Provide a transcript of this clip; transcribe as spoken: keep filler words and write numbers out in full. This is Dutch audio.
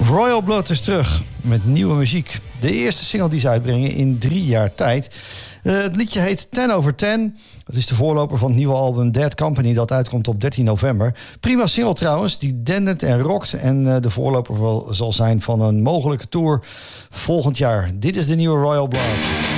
Royal Blood is terug met nieuwe muziek. De eerste single die ze uitbrengen in drie jaar tijd. Uh, het liedje heet ten over ten. Dat is de voorloper van het nieuwe album Dead Company dat uitkomt op dertien november. Prima single trouwens, die dendert en rockt. En uh, de voorloper wel, zal zijn van een mogelijke tour volgend jaar. Dit is de nieuwe Royal Blood.